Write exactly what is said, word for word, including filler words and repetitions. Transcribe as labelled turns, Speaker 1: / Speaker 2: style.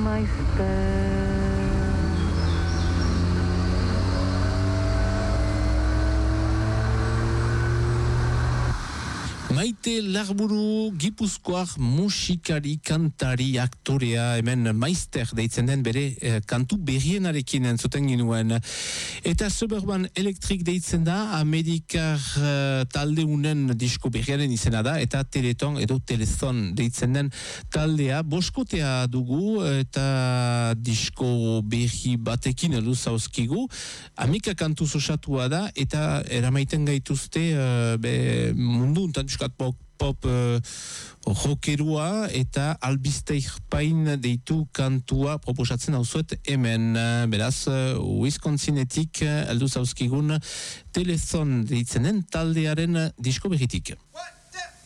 Speaker 1: Maizter.
Speaker 2: Maite Larburu, Gipuzkoar musikari, kantari, aktorea, hemen Maizter deitzen den bere eh, kantu berrienarekin entzuten ginuen. Eta Suburban Electric deitzen da, Amerikar uh, talde unen disko berriaren izena da, eta Teleton edo Telezon deitzen den taldea. Boskotea dugu eta disko berri batekin edu zauzkigu. Amika kantu osatua da, eta eramaiten gaituzte uh, be, mundu untan pop, pop uh, rockerua eta albiste irpain deitu kantua proposatzen hauzuet hemen. Beraz, uh, Wisconsinetik uh, aldu zauzkigun Telezon deitzen den taldearen disko berritik.